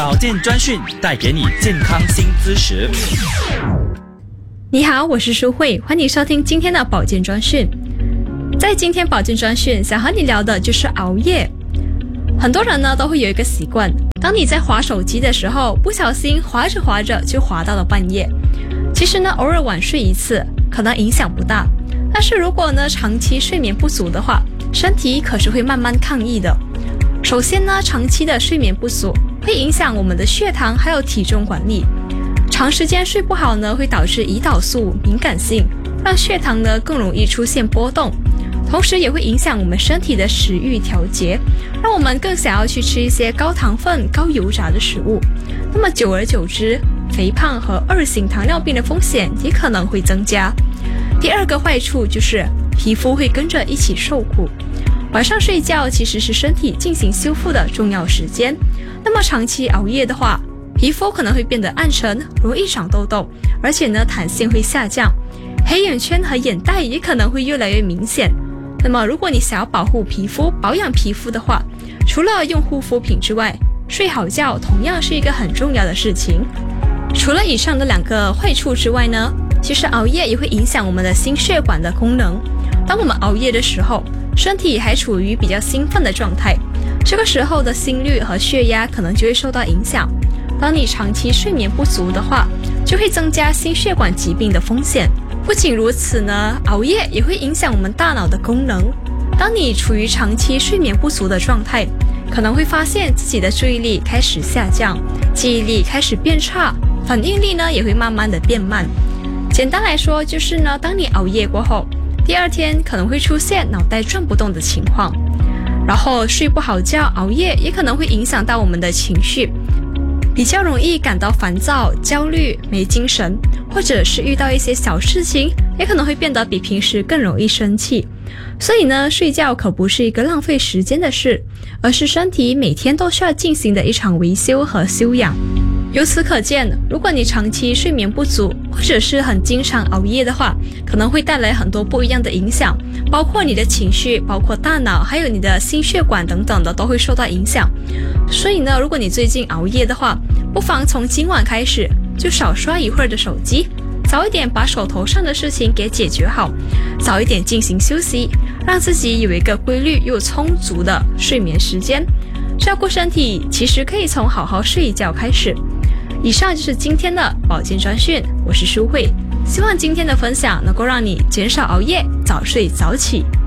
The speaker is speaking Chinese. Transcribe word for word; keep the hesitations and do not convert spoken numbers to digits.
保健专讯带给你健康新知识。 你好，我是舒慧，欢迎收听今天的保健专讯。在今天保健专讯，想和你聊的就是熬夜。很多人呢都会有一个习惯，当你在滑手机的时候，不小心滑着滑着就滑到了半夜。其实呢，偶尔晚睡一次，可能影响不大。但是如果呢长期睡眠不足的话，身体可是会慢慢抗议的。首先呢，长期的睡眠不足会影响我们的血糖还有体重管理。长时间睡不好呢，会导致胰岛素敏感性，让血糖呢更容易出现波动，同时也会影响我们身体的食欲调节，让我们更想要去吃一些高糖分、高油炸的食物。那么久而久之，肥胖和二型糖尿病的风险也可能会增加。第二个坏处就是皮肤会跟着一起受苦。晚上睡觉其实是身体进行修复的重要时间，那么长期熬夜的话，皮肤可能会变得暗沉，容易长痘痘，而且呢弹性会下降，黑眼圈和眼袋也可能会越来越明显。那么如果你想要保护皮肤、保养皮肤的话，除了用护肤品之外，睡好觉同样是一个很重要的事情。除了以上的两个坏处之外呢，其实熬夜也会影响我们的心血管的功能。当我们熬夜的时候，身体还处于比较兴奋的状态，这个时候的心率和血压可能就会受到影响。当你长期睡眠不足的话，就会增加心血管疾病的风险。不仅如此呢，熬夜也会影响我们大脑的功能。当你处于长期睡眠不足的状态，可能会发现自己的注意力开始下降，记忆力开始变差，反应力呢也会慢慢的变慢。简单来说就是呢，当你熬夜过后，第二天可能会出现脑袋转不动的情况，然后睡不好觉，熬夜也可能会影响到我们的情绪，比较容易感到烦躁、焦虑、没精神，或者是遇到一些小事情，也可能会变得比平时更容易生气。所以呢，睡觉可不是一个浪费时间的事，而是身体每天都需要进行的一场维修和修养。由此可见，如果你长期睡眠不足，或者是很经常熬夜的话，可能会带来很多不一样的影响，包括你的情绪，包括大脑，还有你的心血管等等的都会受到影响。所以呢，如果你最近熬夜的话，不妨从今晚开始就少刷一会儿的手机，早一点把手头上的事情给解决好，早一点进行休息，让自己有一个规律又充足的睡眠时间。照顾身体其实可以从好好睡一觉开始。以上就是今天的保健专讯，我是舒慧，希望今天的分享能够让你减少熬夜，早睡早起。